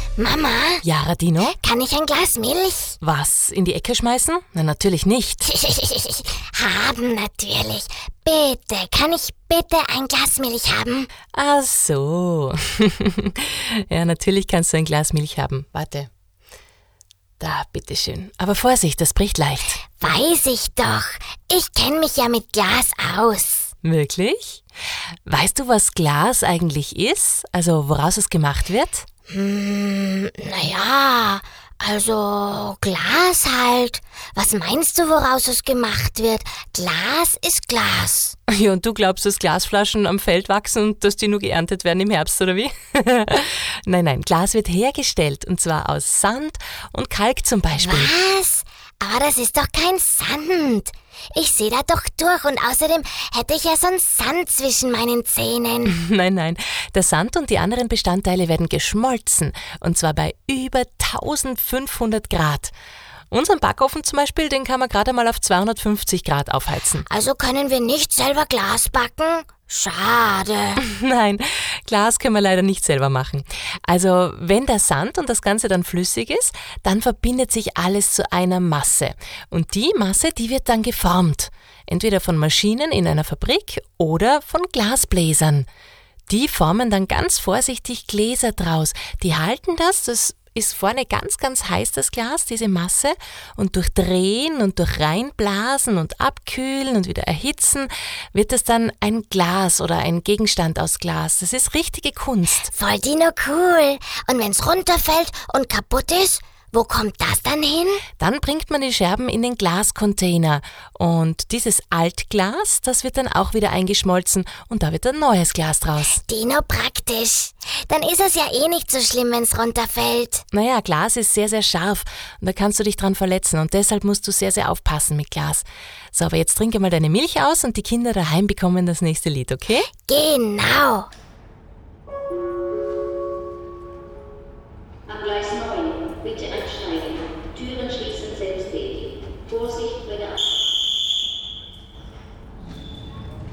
Mama? Ja, Radino? Kann ich ein Glas Milch? Was, in die Ecke schmeißen? Na, natürlich nicht. Haben natürlich. Bitte, kann ich bitte ein Glas Milch haben? Ach so. Ja, natürlich kannst du ein Glas Milch haben. Warte. Da, bitteschön. Aber Vorsicht, das bricht leicht. Weiß ich doch. Ich kenne mich ja mit Glas aus. Wirklich? Weißt du, was Glas eigentlich ist? Also, woraus es gemacht wird? Naja, also Glas halt. Was meinst du, woraus es gemacht wird? Glas ist Glas. Ja, und du glaubst, dass Glasflaschen am Feld wachsen und dass die nur geerntet werden im Herbst, oder wie? Nein, Glas wird hergestellt, und zwar aus Sand und Kalk zum Beispiel. Was? Aber das ist doch kein Sand. Ich sehe da doch durch und außerdem hätte ich ja sonst Sand zwischen meinen Zähnen. Nein, der Sand und die anderen Bestandteile werden geschmolzen, und zwar bei über 1500 Grad. Unseren Backofen zum Beispiel, den kann man gerade mal auf 250 Grad aufheizen. Also können wir nicht selber Glas backen? Schade. Nein, Glas können wir leider nicht selber machen. Also wenn der Sand und das Ganze dann flüssig ist, dann verbindet sich alles zu einer Masse. Und die Masse, die wird dann geformt. Entweder von Maschinen in einer Fabrik oder von Glasbläsern. Die formen dann ganz vorsichtig Gläser draus. Die halten das ist vorne ganz, ganz heiß, das Glas, diese Masse, und durch Drehen und durch Reinblasen und Abkühlen und wieder erhitzen wird es dann ein Glas oder ein Gegenstand aus Glas. Das ist richtige Kunst. Voll Dino cool. Und wenn's runterfällt und kaputt ist, wo kommt das dann hin? Dann bringt man die Scherben in den Glascontainer und dieses Altglas, das wird dann auch wieder eingeschmolzen und da wird ein neues Glas draus. Dino praktisch. Dann ist es ja eh nicht so schlimm, wenn's runterfällt. Naja, Glas ist sehr, sehr scharf und da kannst du dich dran verletzen und deshalb musst du sehr, sehr aufpassen mit Glas. So, aber jetzt trinke mal deine Milch aus und die Kinder daheim bekommen das nächste Lied, okay? Genau. Ab Gleis 9, bitte einsteigen. Türen schließen.